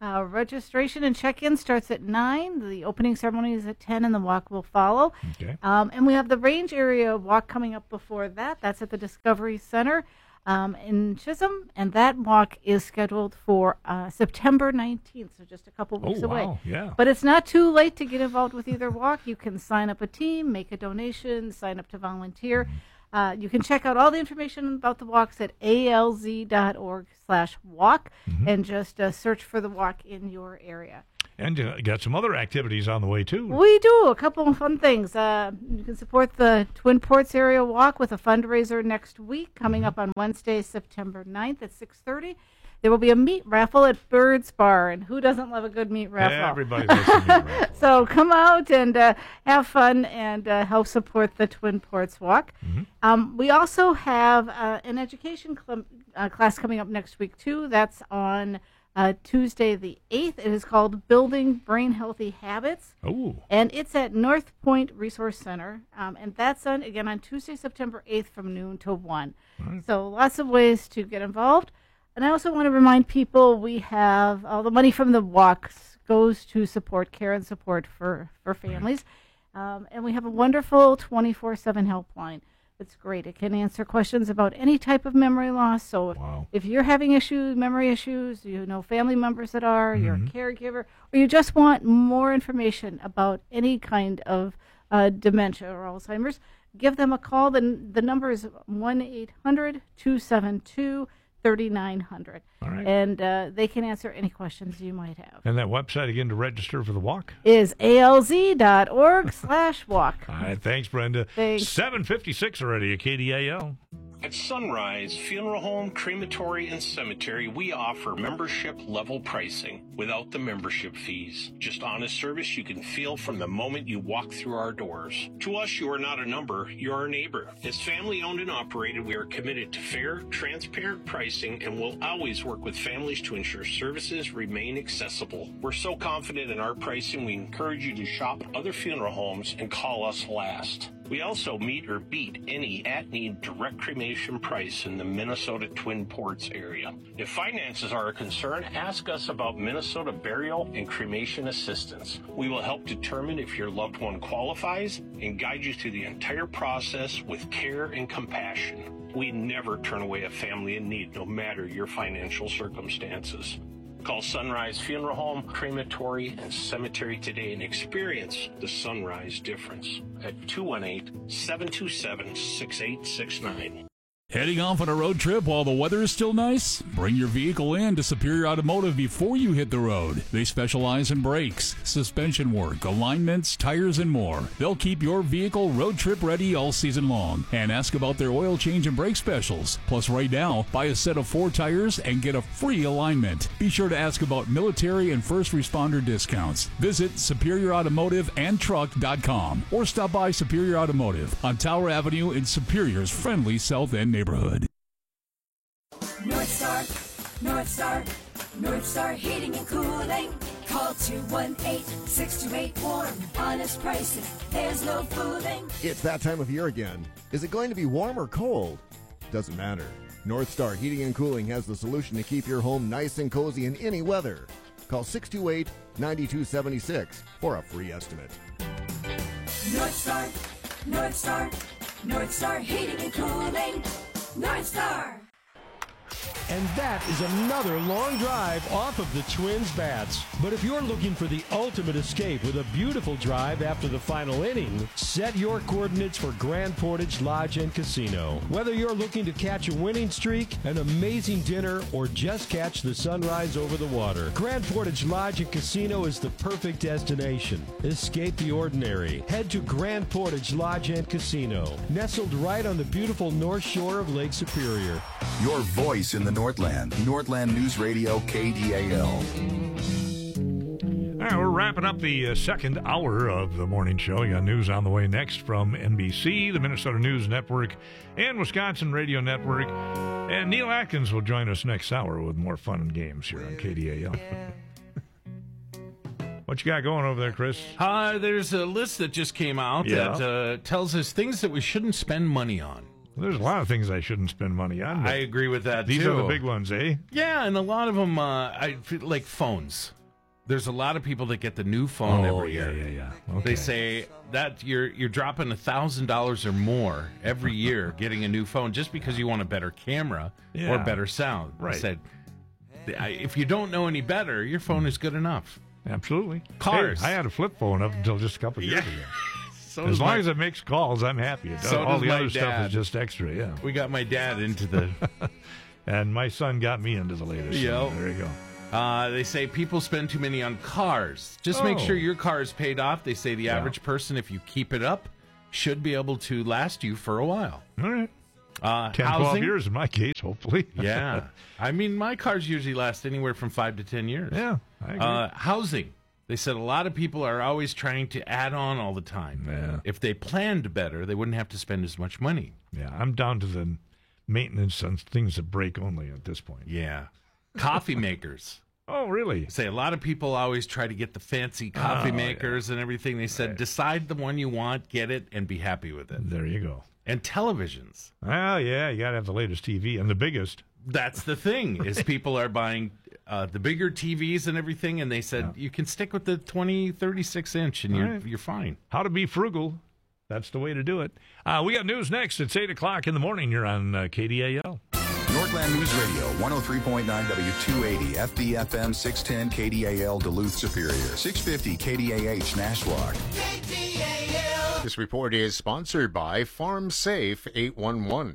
Uh, registration and check-in starts at nine. The opening ceremony is at ten, and the walk will follow. Okay. Um, and we have the range area walk coming up before that. That's at the Discovery Center um, in Chisholm, and that walk is scheduled for uh, September nineteenth, so just a couple weeks Oh, wow. away. Yeah. But it's not too late to get involved with either walk. You can sign up a team, make a donation, sign up to volunteer. Uh, you can check out all the information about the walks at alz.org slash walk Mm-hmm. and just uh, search for the walk in your area. And uh, got some other activities on the way, too. We do a couple of fun things. Uh, you can support the Twin Ports Area Walk with a fundraiser next week coming up on Wednesday, September ninth at six thirty. There will be a meat raffle at Bird's Bar, and who doesn't love a good meat raffle? Everybody loves a meat raffle. So come out and uh, have fun and uh, help support the Twin Ports Walk. Mm-hmm. Um, we also have uh, an education cl- uh, class coming up next week, too. That's on uh, Tuesday the eighth. It is called Building Brain Healthy Habits. Oh. And it's at North Point Resource Center. Um, and that's on, again, on Tuesday, September eighth from noon to one. Right. So lots of ways to get involved. And I also want to remind people we have all the money from the walks goes to support care and support for, for families. Um, and we have a wonderful twenty-four seven helpline. It's great. It can answer questions about any type of memory loss. So if, wow. if you're having issues, memory issues, you know family members that are, Mm-hmm. you're a caregiver, or you just want more information about any kind of uh, dementia or Alzheimer's, give them a call. The, the number is one eight hundred two seven two thirty-nine hundred. All right. And uh, they can answer any questions you might have. And that website again to register for the walk? Is alz.org slash walk. All right, thanks, Brenda. Thanks. seven fifty-six already at K D A L. At Sunrise Funeral Home, Crematory, and Cemetery, we offer membership-level pricing without the membership fees. Just honest service you can feel from the moment you walk through our doors. To us, you are not a number, you are a neighbor. As family-owned and operated, we are committed to fair, transparent pricing and will always work with families to ensure services remain accessible. We're so confident in our pricing, we encourage you to shop other funeral homes and call us last. We also meet or beat any at-need direct cremation price in the Minnesota Twin Ports area. If finances are a concern, ask us about Minnesota burial and cremation assistance. We will help determine if your loved one qualifies and guide you through the entire process with care and compassion. We never turn away a family in need, no matter your financial circumstances. Call Sunrise Funeral Home, Crematory, and Cemetery today and experience the Sunrise difference at two one eight, seven two seven, six eight six nine. Heading off on a road trip while the weather is still nice? Bring your vehicle in to Superior Automotive before you hit the road. They specialize in brakes, suspension work, alignments, tires, and more. They'll keep your vehicle road trip ready all season long. And ask about their oil change and brake specials. Plus, right now, buy a set of four tires and get a free alignment. Be sure to ask about military and first responder discounts. Visit superior automotive and truck dot com or stop by Superior Automotive on Tower Avenue in Superior's friendly South End neighborhood. North Star, North Star, North Star Heating and Cooling. Call two one eight, six two eight, warm. Honest prices, there's no fooling. It's that time of year again. Is it going to be warm or cold? Doesn't matter. North Star Heating and Cooling has the solution to keep your home nice and cozy in any weather. Call six two eight, nine two seven six for a free estimate. North Star, North Star, North Star Heating and Cooling. North Star. And that is another long drive off of the Twins' bats. But if you're looking for the ultimate escape with a beautiful drive after the final inning, set your coordinates for Grand Portage Lodge and Casino. Whether you're looking to catch a winning streak, an amazing dinner, or just catch the sunrise over the water, Grand Portage Lodge and Casino is the perfect destination. Escape the ordinary. Head to Grand Portage Lodge and Casino, nestled right on the beautiful north shore of Lake Superior. Your voice in the Northland. Northland News Radio, K D A L. All right, we're wrapping up the uh, second hour of the morning show. We got news on the way next from N B C, the Minnesota News Network, and Wisconsin Radio Network. And Neil Atkins will join us next hour with more fun and games here on K D A L. What you got going over there, Chris? Uh, there's a list that just came out Yeah. that uh, tells us things that we shouldn't spend money on. Well, there's a lot of things I shouldn't spend money on. I agree with that, These too. are the big ones, eh? Yeah, and a lot of them, uh, I feel like phones. There's a lot of people that get the new phone Oh, every yeah, year. yeah, yeah. Okay. They say that you're you're dropping a thousand dollars or more every year getting a new phone just because you want a better camera Yeah. or better sound. Right. I said, I- if you don't know any better, your phone is good enough. Absolutely. Cars. Hey, I had a flip phone up until just a couple of years Yeah. ago. So as does long my- as it makes calls, I'm happy. It does. So All does the my other stuff dad. is just extra, yeah. We got my dad into the. And my son got me into the latest. so Yep. there you go. Uh, they say people spend too many on cars. Just make Oh. sure your car is paid off. They say the Yeah. average person, if you keep it up, should be able to last you for a while. All right. Uh, ten, housing, twelve years in my case, hopefully. yeah. I mean, my cars usually last anywhere from five to ten years. Yeah, I agree. Uh, housing. They said a lot of people are always trying to add on all the time. Yeah. If they planned better, they wouldn't have to spend as much money. Yeah, I'm down to the maintenance on things that break only at this point. Yeah. Coffee makers. Oh, really? Say a lot of people always try to get the fancy coffee Oh, makers and everything. They said, decide the one you want, get it, and be happy with it. There you go. And televisions. Oh, yeah, you got to have the latest T V and the biggest. That's the thing, is people are buying uh, the bigger T Vs and everything, and they said, you can stick with the twenty, thirty-six inch, and All you're, right. you're fine. How to be frugal. That's the way to do it. Uh, we got news next. It's eight o'clock in the morning. You're on uh, K D A L. Northland News Radio, one oh three point nine W two eighty, F B F M six ten K D A L Duluth Superior, six fifty K D A H Nashwauk. This report is sponsored by Farm Safe eight one one.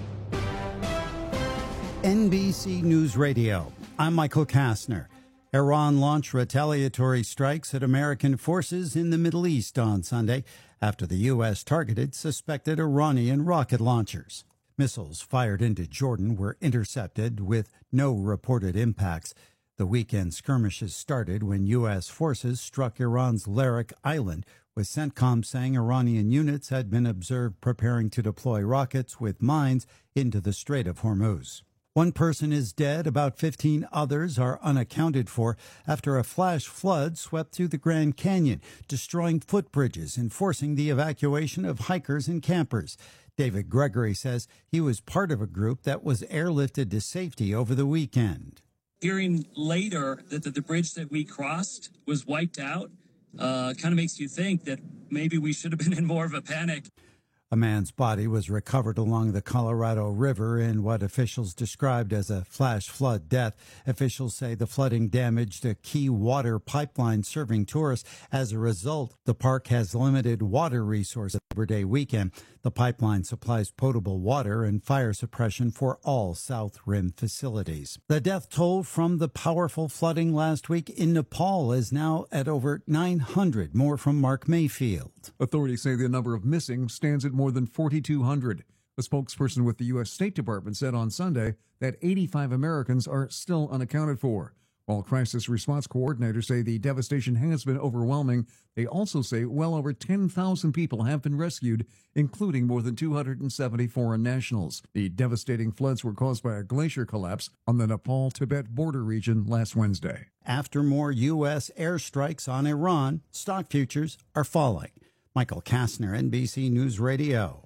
N B C News Radio. I'm Michael Kastner. Iran launched retaliatory strikes at American forces in the Middle East on Sunday after the U S targeted suspected Iranian rocket launchers. Missiles fired into Jordan were intercepted with no reported impacts. The weekend skirmishes started when U S forces struck Iran's Larak Island, with CENTCOM saying Iranian units had been observed preparing to deploy rockets with mines into the Strait of Hormuz. One person is dead, about fifteen others are unaccounted for after a flash flood swept through the Grand Canyon, destroying footbridges and forcing the evacuation of hikers and campers. David Gregory says he was part of a group that was airlifted to safety over the weekend. Hearing later that the, the bridge that we crossed was wiped out uh, kind of makes you think that maybe we should have been in more of a panic. A man's body was recovered along the Colorado River in what officials described as a flash flood death. Officials say the flooding damaged a key water pipeline serving tourists. As a result, the park has limited water resources Labor Day weekend. The pipeline supplies potable water and fire suppression for all South Rim facilities. The death toll from the powerful flooding last week in Nepal is now at over nine hundred. More from Mark Mayfield. Authorities say the number of missing stands at more than forty-two hundred. A spokesperson with the U S State Department said on Sunday that eighty-five Americans are still unaccounted for. While crisis response coordinators say the devastation has been overwhelming, they also say well over ten thousand people have been rescued, including more than two hundred seventy foreign nationals. The devastating floods were caused by a glacier collapse on the Nepal-Tibet border region last Wednesday. After more U S airstrikes on Iran, stock futures are falling. Michael Kastner, N B C News Radio.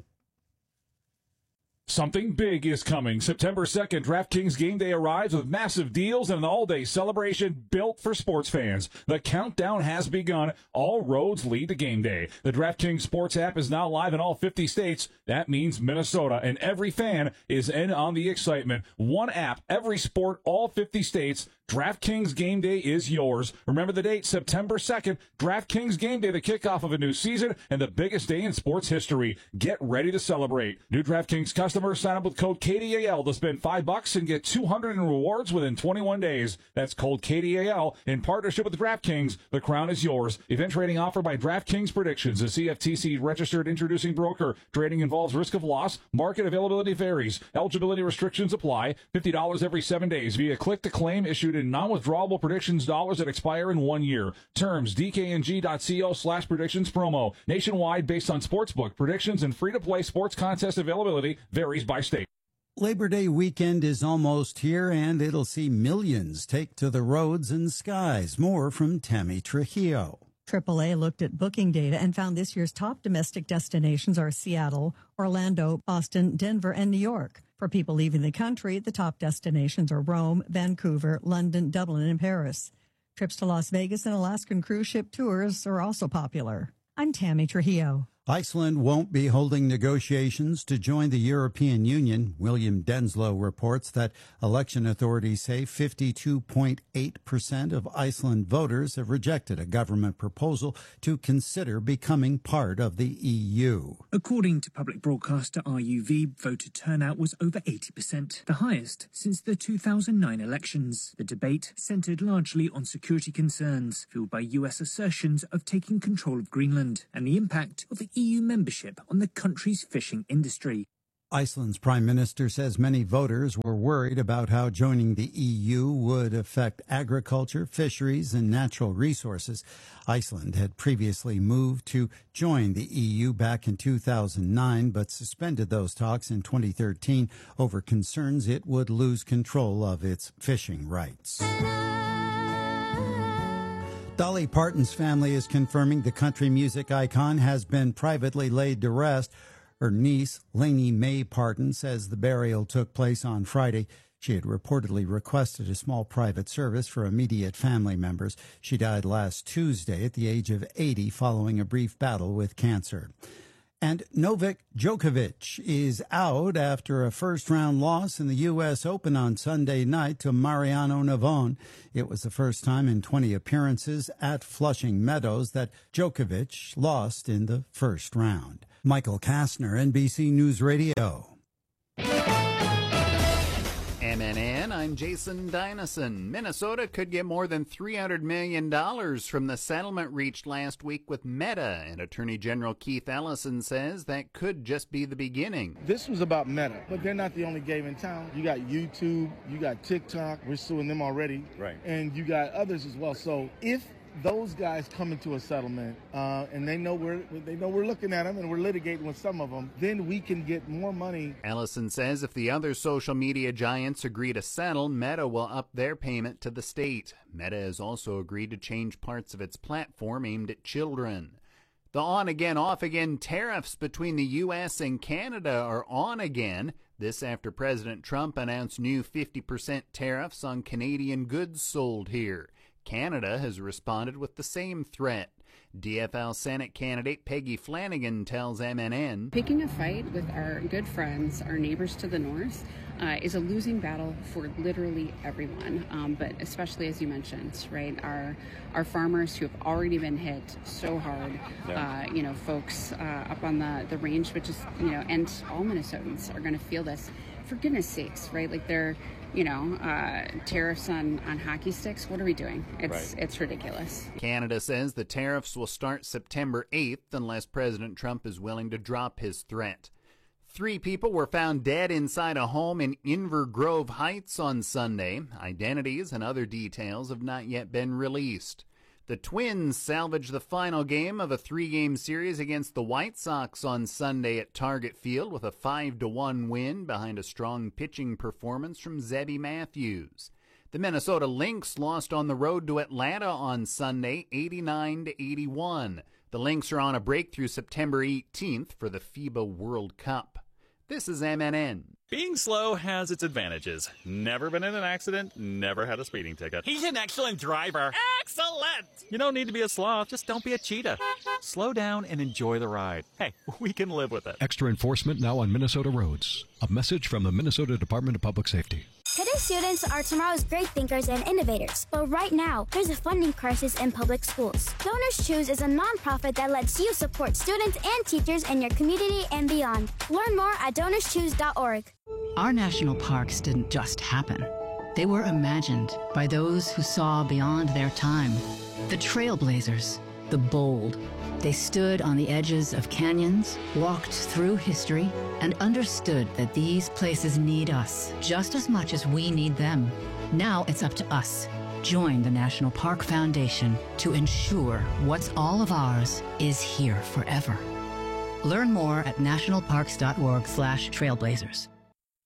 Something big is coming. September second, DraftKings Game Day arrives with massive deals and an all-day celebration built for sports fans. The countdown has begun. All roads lead to Game Day. The DraftKings Sports app is now live in all fifty states. That means Minnesota, and every fan is in on the excitement. One app, every sport, all fifty states. DraftKings Game Day is yours. Remember the date, September second. DraftKings Game Day, the kickoff of a new season and the biggest day in sports history. Get ready to celebrate. New DraftKings customers sign up with code K D A L to spend five bucks and get two hundred in rewards within twenty-one days. That's code K D A L in partnership with DraftKings. The crown is yours. Event trading offered by DraftKings Predictions, a C F T C registered introducing broker. Trading involves risk of loss. Market availability varies. Eligibility restrictions apply. fifty dollars every seven days via click to claim issued in non-withdrawable predictions dollars that expire in one year. Terms D K N G dot co slash predictions promo. Nationwide based on sportsbook predictions and free-to-play sports contest availability varies by state. Labor Day weekend is almost here, and it'll see millions take to the roads and skies. More from Tammy Trujillo. triple A looked at booking data and found this year's top domestic destinations are Seattle, Orlando, Boston, Denver, and New York. For people leaving the country, the top destinations are Rome, Vancouver, London, Dublin, and Paris. Trips to Las Vegas and Alaskan cruise ship tours are also popular. I'm Tammy Trujillo. Iceland won't be holding negotiations to join the European Union. William Denslow reports that election authorities say fifty-two point eight percent of Iceland voters have rejected a government proposal to consider becoming part of the E U. According to public broadcaster R U V, voter turnout was over eighty percent, the highest since the two thousand nine elections. The debate centered largely on security concerns, fueled by U S assertions of taking control of Greenland and the impact of E U membership on the country's fishing industry. Iceland's prime minister says many voters were worried about how joining the E U would affect agriculture, fisheries, and natural resources. Iceland had previously moved to join the E U back in two thousand nine, but suspended those talks in twenty thirteen over concerns it would lose control of its fishing rights. Dolly Parton's family is confirming the country music icon has been privately laid to rest. Her niece, Lainey Mae Parton, says the burial took place on Friday. She had reportedly requested a small private service for immediate family members. She died last Tuesday at the age of eighty following a brief battle with cancer. And Novak Djokovic is out after a first-round loss in the U S Open on Sunday night to Mariano Navon. It was the first time in twenty appearances at Flushing Meadows that Djokovic lost in the first round. Michael Kastner, N B C News Radio. M N N, I'm Jason Dynison. Minnesota could get more than three hundred million dollars from the settlement reached last week with Meta, and Attorney General Keith Ellison says that could just be the beginning. This was about Meta, but they're not the only game in town. You got YouTube, you got TikTok, we're suing them already, right? And you got others as well. So if those guys come into a settlement uh, and they know we're they know we're looking at them and we're litigating with some of them, then we can get more money. Ellison says if the other social media giants agree to settle, Meta will up their payment to the state. Meta has also agreed to change parts of its platform aimed at children. The on-again, off-again tariffs between the U S and Canada are on again. This after President Trump announced new fifty percent tariffs on Canadian goods sold here. Canada has responded with the same threat. D F L Senate candidate Peggy Flanagan tells M N N, picking a fight with our good friends, our neighbors to the north, uh, is a losing battle for literally everyone, um, but especially, as you mentioned, right, our our farmers who have already been hit so hard, yeah. uh, you know, folks uh, up on the, the range, which is, you know, and all Minnesotans are going to feel this. For goodness sakes, right, like they're, you know, uh, tariffs on, on hockey sticks. What are we doing? It's right. It's ridiculous. Canada says the tariffs will start September eighth unless President Trump is willing to drop his threat. Three people were found dead inside a home in Inver Grove Heights on Sunday. Identities and other details have not yet been released. The Twins salvaged the final game of a three-game series against the White Sox on Sunday at Target Field with a five to one win behind a strong pitching performance from Zebby Matthews. The Minnesota Lynx lost on the road to Atlanta on Sunday, eighty-nine to eighty-one. The Lynx are on a break through September eighteenth for the FIBA World Cup. This is M N N. Being slow has its advantages. Never been in an accident, never had a speeding ticket. He's an excellent driver. Excellent! You don't need to be a sloth, just don't be a cheetah. Slow down and enjoy the ride. Hey, we can live with it. Extra enforcement now on Minnesota roads. A message from the Minnesota Department of Public Safety. Today's students are tomorrow's great thinkers and innovators. But right now, there's a funding crisis in public schools. Donors Choose is a nonprofit that lets you support students and teachers in your community and beyond. Learn more at donors choose dot org. Our national parks didn't just happen. They were imagined by those who saw beyond their time. The trailblazers, the bold. They stood on the edges of canyons, walked through history, and understood that these places need us just as much as we need them. Now it's up to us. Join the National Park Foundation to ensure what's all of ours is here forever. Learn more at national parks dot org slash trailblazers.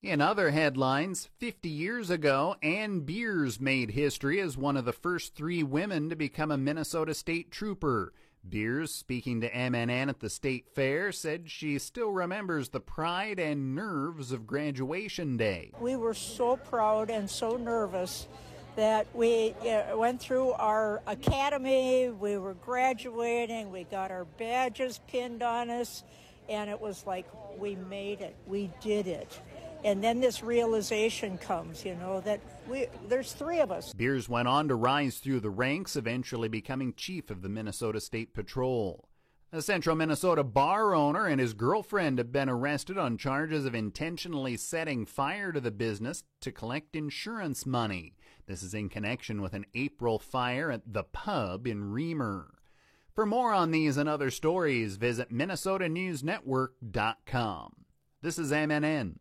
In other headlines, fifty years ago, Ann Beers made history as one of the first three women to become a Minnesota State Trooper. Beers, speaking to M N N at the state fair, said she still remembers the pride and nerves of graduation day. We were so proud and so nervous that we uh, went through our academy, we were graduating, we got our badges pinned on us, and it was like, we made it, we did it. And then this realization comes, you know, that we there's three of us. Beers went on to rise through the ranks, eventually becoming chief of the Minnesota State Patrol. A central Minnesota bar owner and his girlfriend have been arrested on charges of intentionally setting fire to the business to collect insurance money. This is in connection with an April fire at The Pub in Reamer. For more on these and other stories, visit Minnesota News Network dot com. This is M N N.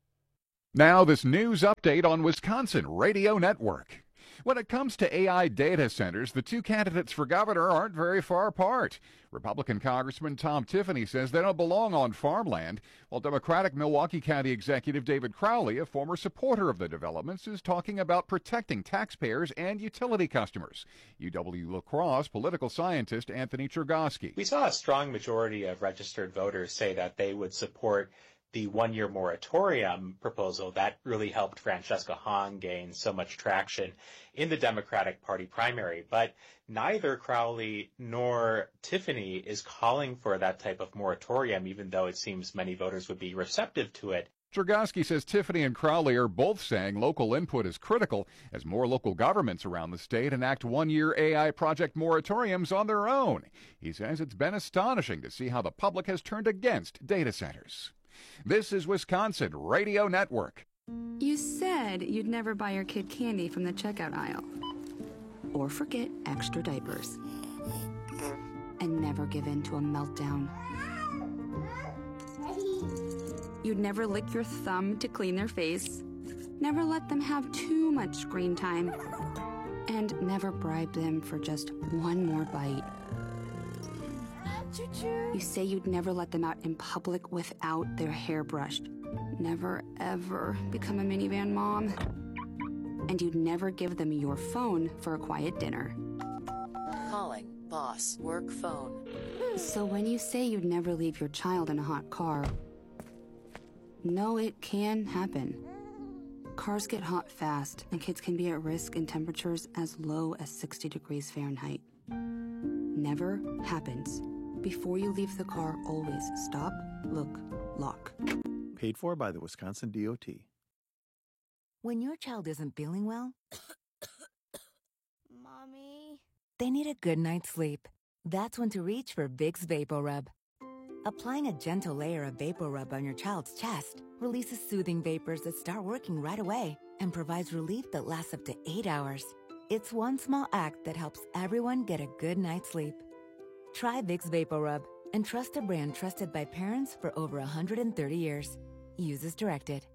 Now this news update on Wisconsin Radio Network. When it comes to A I data centers, the two candidates for governor aren't very far apart. Republican Congressman Tom Tiffany says they don't belong on farmland, while Democratic Milwaukee County Executive David Crowley, a former supporter of the developments, is talking about protecting taxpayers and utility customers. U W-La Crosse political scientist Anthony Chergosky. We saw a strong majority of registered voters say that they would support the one-year moratorium proposal. That really helped Francesca Hahn gain so much traction in the Democratic Party primary. But neither Crowley nor Tiffany is calling for that type of moratorium, even though it seems many voters would be receptive to it. Chergosky says Tiffany and Crowley are both saying local input is critical as more local governments around the state enact one-year A I project moratoriums on their own. He says it's been astonishing to see how the public has turned against data centers. This is Wisconsin Radio Network. You said you'd never buy your kid candy from the checkout aisle. Or forget extra diapers. And never give in to a meltdown. You'd never lick your thumb to clean their face. Never let them have too much screen time. And never bribe them for just one more bite. You say you'd never let them out in public without their hair brushed. Never, ever become a minivan mom. And you'd never give them your phone for a quiet dinner. Calling boss work phone. So when you say you'd never leave your child in a hot car, no, it can happen. Cars get hot fast, and kids can be at risk in temperatures as low as sixty degrees Fahrenheit. Never happens. Before you leave the car, always stop, look, lock. Paid for by the Wisconsin D O T. When your child isn't feeling well, Mommy, they need a good night's sleep. That's when to reach for Vicks VapoRub. Applying a gentle layer of VapoRub on your child's chest releases soothing vapors that start working right away and provides relief that lasts up to eight hours. It's one small act that helps everyone get a good night's sleep. Try Vicks VapoRub and trust a brand trusted by parents for over one hundred thirty years. Use as directed.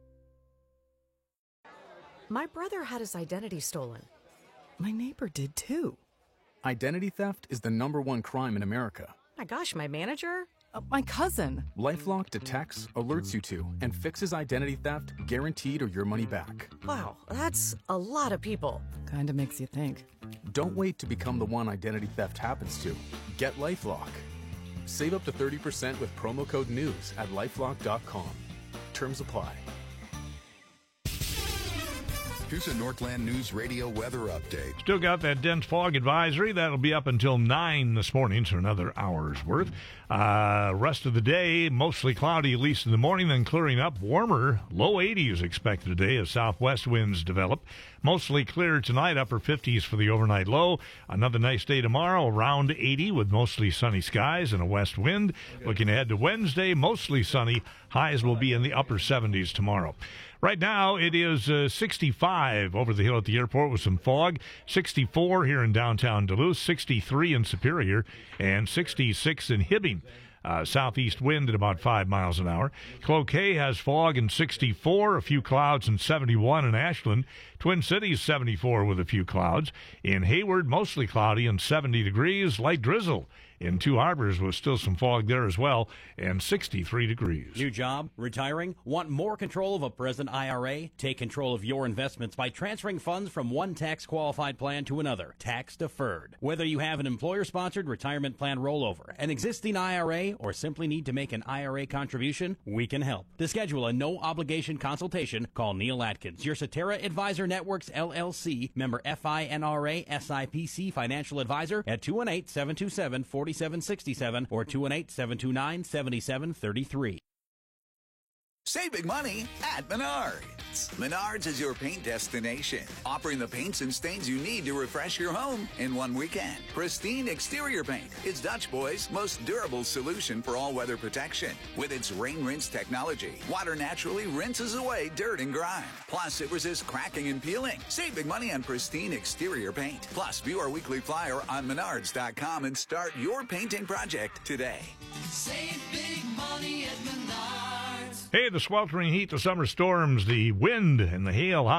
My brother had his identity stolen. My neighbor did too. Identity theft is the number one crime in America. My gosh, my manager? Uh, my cousin. LifeLock detects, alerts you to, and fixes identity theft guaranteed or your money back. Wow, that's a lot of people. Kinda makes you think. Don't wait to become the one identity theft happens to. Get LifeLock. Save up to thirty percent with promo code NEWS at lifelock dot com. Terms apply. Here's a Northland News Radio weather update. Still got that dense fog advisory. That'll be up until nine this morning, so another hour's worth. Uh, rest of the day, mostly cloudy, at least in the morning, then clearing up. Warmer, low eighties expected today as southwest winds develop. Mostly clear tonight, upper fifties for the overnight low. Another nice day tomorrow, around eighty with mostly sunny skies and a west wind. Looking ahead to Wednesday, mostly sunny. Highs will be in the upper seventies tomorrow. Right now, it is uh, sixty-five over the hill at the airport with some fog, sixty-four here in downtown Duluth, sixty-three in Superior, and sixty-six in Hibbing. Uh, southeast wind at about five miles an hour. Cloquet has fog and sixty-four, a few clouds, and seventy-one in Ashland. Twin Cities, seventy-four with a few clouds. In Hayward, mostly cloudy and seventy degrees. Light drizzle In Two Harbors was still some fog there as well, and sixty-three degrees. New job? Retiring? Want more control of a present I R A? Take control of your investments by transferring funds from one tax-qualified plan to another, tax-deferred. Whether you have an employer-sponsored retirement plan rollover, an existing I R A, or simply need to make an I R A contribution, we can help. To schedule a no-obligation consultation, call Neil Atkins, your Cetera Advisor Networks, L L C, member F I N R A S I P C financial advisor at two one eight, seven two seven, four seven six seven or two one eight, seven two nine, seven seven three three. Save big money at Menards. Menards is your paint destination, offering the paints and stains you need to refresh your home in one weekend. Pristine Exterior Paint is Dutch Boy's most durable solution for all-weather protection. With its rain rinse technology, water naturally rinses away dirt and grime. Plus, it resists cracking and peeling. Save big money on Pristine Exterior Paint. Plus, view our weekly flyer on menards dot com and start your painting project today. Save big money at Menards. Hey, the sweltering heat, the summer storms, the wind and the hail.